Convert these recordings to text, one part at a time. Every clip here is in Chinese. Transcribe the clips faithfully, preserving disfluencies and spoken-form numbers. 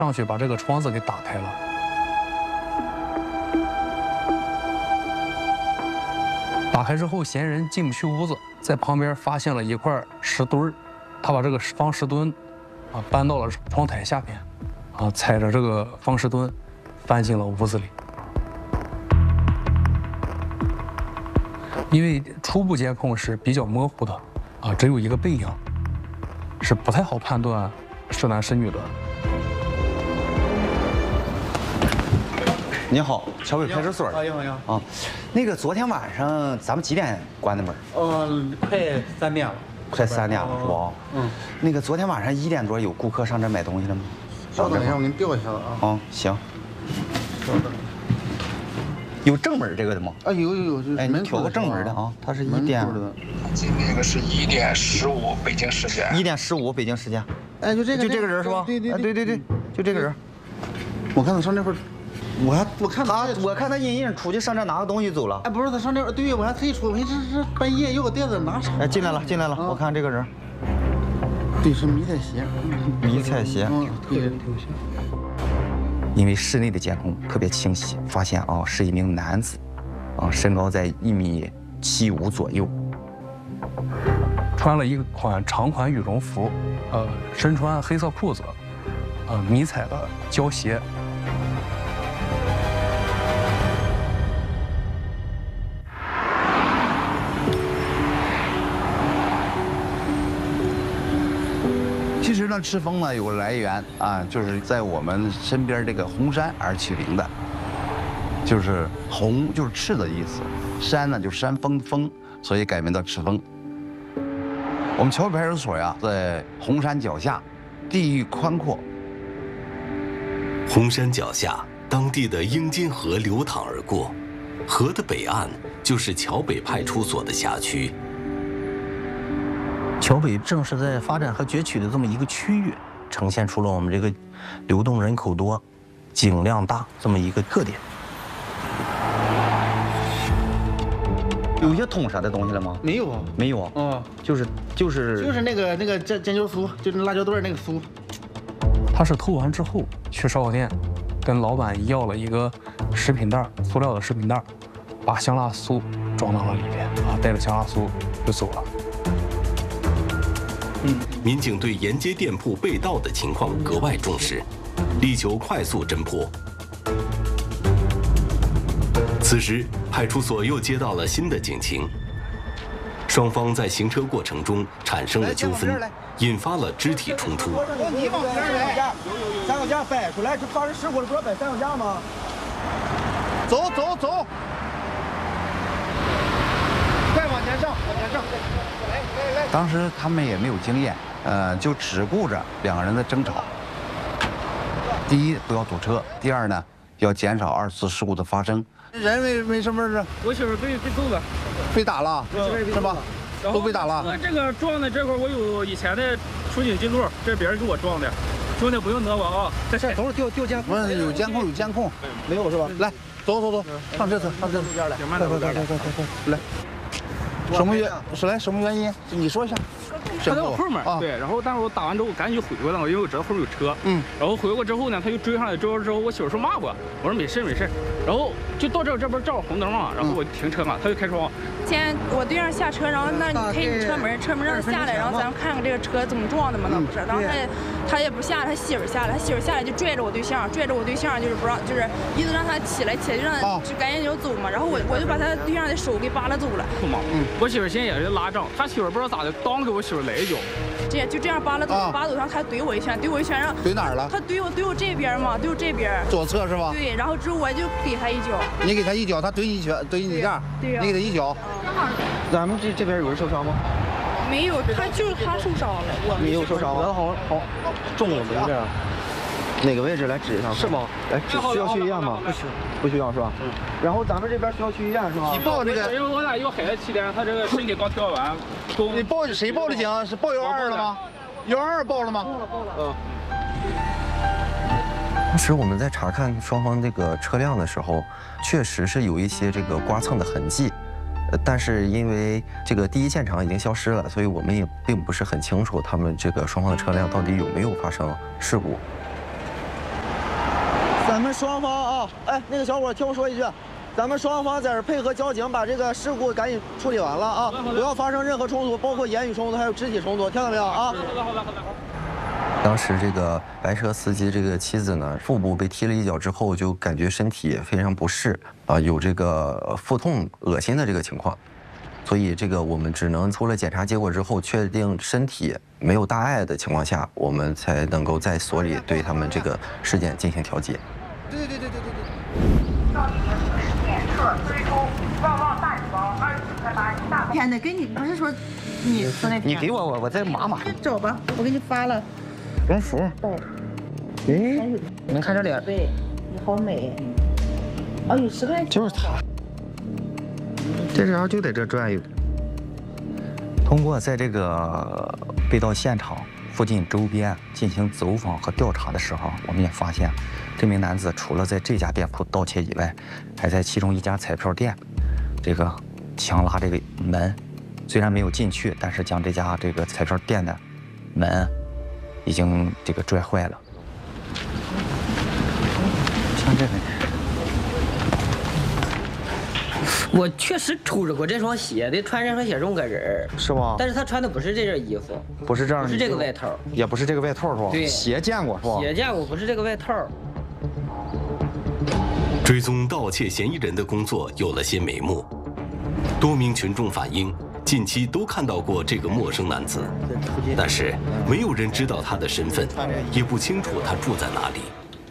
上去把这个窗子给打开了。打开之后，嫌疑人进不去屋子，在旁边发现了一块石墩儿，他把这个方石墩啊搬到了窗台下边，啊踩着这个方石墩翻进了屋子里。因为初步监控是比较模糊的，啊只有一个背影，是不太好判断是男是女的。 你好，桥北派出所。 啊，你好，你好。 啊，那个昨天晚上咱们几点关的门？ 呃，快三点了。 快三点了是吧？嗯。那个昨天晚上一点多有顾客上这买东西了吗？ 稍等一下，我给你调一下子啊。 啊，行。 稍等。 有正门这个的吗？ 啊，有有有，就是哎，你挑个正门的啊，它是一点。 今那个是一点十五北京时间。 一点十五北京时间。 哎，就这个， 就这个人是吧？ 对对对对对，就这个人。 我看他上这块。我还我看他，我看他隐隐出去上这拿个东西走了。 哎，不是他上这，对我还特意出，我这是半夜有个袋子拿啥？ 哎，进来了，进来了，我看这个人。 对，是迷彩鞋。 迷彩鞋。 嗯，对，挺像。 因为室内的监控特别清晰，发现啊是一名男子，啊身高在一米七五左右， 穿了一款长款羽绒服，呃，身穿黑色裤子，呃，迷彩的胶鞋。 其实呢，赤峰呢有个来源啊，就是在我们身边这个红山而起名的，就是红就是赤的意思，山呢就是山峰峰，所以改名叫赤峰。我们桥北派出所呀，在红山脚下，地域宽阔。 红山脚下，当地的英金河流淌而过，河的北岸就是桥北派出所的辖区。 桥北正是在发展和攫取的这么一个区域，呈现出了我们这个流动人口多、井量大这么一个特点。 有一些捅杀的东西了吗？ 没有啊， 没有啊。 啊， 就是就是就是那个那个尖尖椒酥，就是辣椒段那个酥。 他是偷完之后去烧烤店，跟老板要了一个食品袋，塑料的食品袋，把香辣酥装到了里边啊，带着香辣酥就走了。 嗯，民警对沿街店铺被盗的情况格外重视，力求快速侦破。此时，派出所又接到了新的警情，双方在行车过程中产生了纠纷，引发了肢体冲突。 你往边来，三脚架摆出来，这发生事故了，不是摆三脚架吗？ 走走走，快往前上，往前上。 当时他们也没有经验，呃，就只顾着两个人的争吵。第一，不要堵车；第二呢，要减少二次事故的发生。 人没没什么事， 我媳妇被被揍了， 被打了，是吧？都被打了。 这个撞的这块我有以前的出警记录，这是别人给我撞的，兄弟不用讹我啊。 这等会儿调调监控，有监控有监控，没有是吧？来，走走走，上这侧，上这侧边来，快快快快快快快来。什么原是来什么原因？你说一下。 他在我后面，对，然后但是我打完之后我赶紧就回过来了，因为我知道后面有车，嗯，然后回过之后呢，他就追上来，追过之后我媳妇说骂我，我说没事没事，然后就到这这边照红灯嘛，然后我就停车嘛，他就开窗。 先我对象下车，然后那你开你车门，车门让他下来，然后咱们看看这个车怎么撞的嘛，那不是，然后他也他也不下来，他媳妇下来，他媳妇下来就拽着我对象，拽着我对象就是不让，就是意思让他起来起来就让他就赶紧就走嘛，然后我我就把他对象的手给扒拉走了。 嗯，我媳妇现在也是拉仗，他媳妇不知道咋的，当给我媳妇来一脚。 这就这样扒拉走，扒拉走，然后他怼我一拳，怼我一拳，让怼哪儿了？ 他怼我怼我这边嘛，怼我这边。 左侧是吧？ 对，然后之后我就给他一脚。 你给他一脚，他怼你一拳，怼你这样。 对呀。 你给他一脚。 咱们这这边有人受伤吗？ 没有，他就是他受伤了，我没有受伤吗？好好中了没这样。哪个位置来指一下？是吗？来指需要去医院吗？不需不需要是吧？嗯。然后咱们这边需要去医院是吧？ 你报这个， 因为我俩有孩子期间，他这个身体刚调完。 你报谁报的警？是报幺二了吗？幺二报了吗？报了报了。嗯。 当时我们在查看双方这个车辆的时候，确实是有一些这个刮蹭的痕迹，呃，但是因为这个第一现场已经消失了，所以我们也并不是很清楚他们这个双方的车辆到底有没有发生事故。 咱们双方啊，哎，那个小伙听我说一句，咱们双方在这配合交警，把这个事故赶紧处理完了啊，不要发生任何冲突，包括言语冲突还有肢体冲突，听到没有啊？好的，好的，好的。 当时这个白车司机这个妻子呢，腹部被踢了一脚之后，就感觉身体非常不适啊，有这个腹痛、恶心的这个情况，所以这个我们只能出了检查结果之后，确定身体没有大碍的情况下，我们才能够在所里对他们这个事件进行调解。 对对对对对对对。到一零十检测追踪，旺旺大礼包二十四块八一大包。 天哪，给你不是说你是那你给我我我再码码。 走吧，我给你发了。 人服。 对。 哎，你能看这脸？ 对，你好美。哦，有十块钱。 就是他。这时候就得这转悠。 通过在这个被盗现场附近周边进行走访和调查的时候，我们也发现，这名男子除了在这家店铺盗窃以外，还在其中一家彩票店，这个强拉这个门，虽然没有进去，但是将这家这个彩票店的门已经这个拽坏了。像这个。 我确实抽着过这双鞋的，穿这双鞋中个人是吗？ 但是他穿的不是这件衣服， 不是这样， 不是这个外套， 也不是这个外套是吧？ 对， 鞋见过是吧？ 鞋见过，不是这个外套。 追踪盗窃嫌疑人的工作有了些眉目，多名群众反映，近期都看到过这个陌生男子，但是没有人知道他的身份，也不清楚他住在哪里。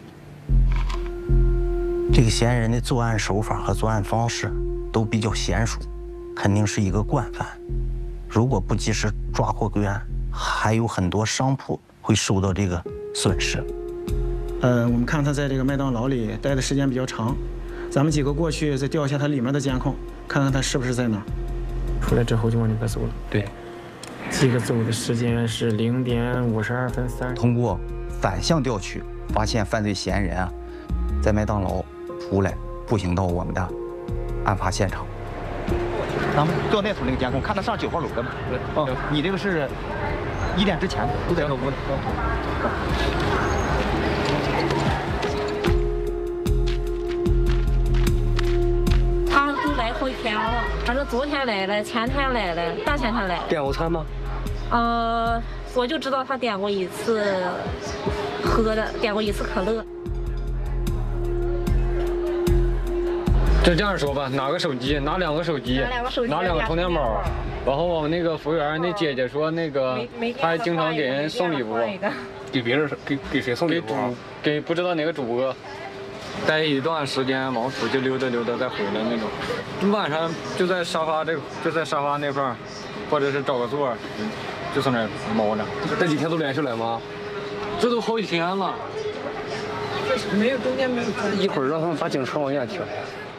这个嫌疑人的作案手法和作案方式都比较娴熟，肯定是一个惯犯。如果不及时抓获归案，还有很多商铺会受到这个损失。 呃，我们看他在这个麦当劳里待的时间比较长，咱们几个过去再调一下他里面的监控，看看他是不是在哪儿。 出来之后就往里边走了。 对， 这个走的时间是零点五十二分三。 通过反向调取，发现犯罪嫌疑人啊，在麦当劳出来步行到我们的案发现场。 咱们调那头那个监控，看他上九号楼的吗？对。哦，你这个是一点之前的，都在那屋里。 他都来好几天了，反正昨天来了，前天来了，大前天来了。 点过餐吗？ 呃，我就知道他点过一次喝的，点过一次可乐。 就这样说吧，拿个手机，拿两个手机， 拿两个手机， 拿两个充电宝。然后我们那个服务员那姐姐说，那个她还经常给人送礼物， 给别人给给谁送礼物？ 给不知道哪个主播，待一段时间往出去溜达溜达再回来那种。晚上就在沙发这就在沙发那块儿，或者是找个座，就从那儿猫着。 这几天都连续来吗？ 这都好几天了。 没有中间没有。 一会儿让他们把警车往远停。